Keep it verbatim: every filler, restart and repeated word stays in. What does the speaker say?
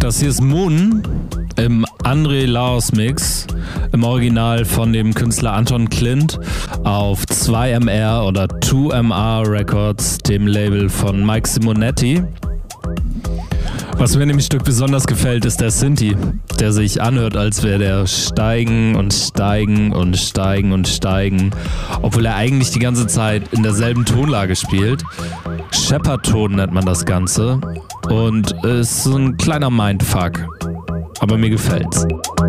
Das hier ist Moon im André Laos Mix, im Original von dem Künstler Anton Klint auf zwei M R oder zwei M R Records, dem Label von Mike Simonetti. Was mir in dem Stück besonders gefällt, ist der Synthi, der sich anhört, als wäre der steigen und steigen und steigen und steigen, obwohl er eigentlich die ganze Zeit in derselben Tonlage spielt. Shepard-Ton nennt man das Ganze und ist so ein kleiner Mindfuck, aber mir gefällt's.